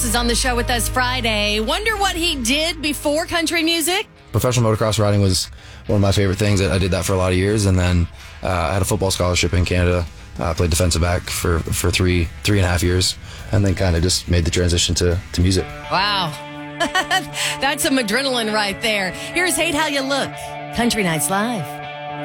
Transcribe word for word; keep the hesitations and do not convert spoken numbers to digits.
Is on the show with us Friday. Wonder what he did before country music? Professional motocross riding was one of my favorite things. I did that for a lot of years, and then uh, I had a football scholarship in Canada. I uh, played defensive back for, for three three and a half years, and then kind of just made the transition to, to music. Wow. That's some adrenaline right there. Here's Hate How You Look. Country Nights Live.